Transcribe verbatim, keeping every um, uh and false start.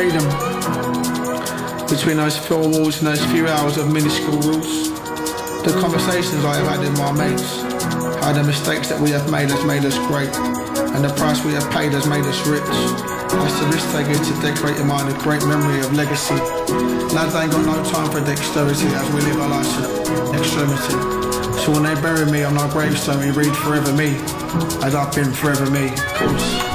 freedom. Between those four walls and those few hours of minuscule rules, the conversations I have had with my mates, how the mistakes that we have made has made us great, and the price we have paid has made us rich. That's the risk they give to decorating mine a great memory of legacy. Lads ain't got no time for dexterity as we live our lives at extremity. So when they bury me on our gravestone, we read forever me, as I've been forever me, of course.